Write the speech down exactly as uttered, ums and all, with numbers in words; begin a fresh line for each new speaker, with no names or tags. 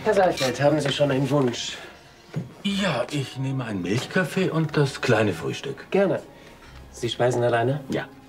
Herr Saalfeld, haben Sie schon einen Wunsch?
Ja, ich nehme einen Milchkaffee und das kleine Frühstück.
Gerne. Sie speisen alleine?
Ja.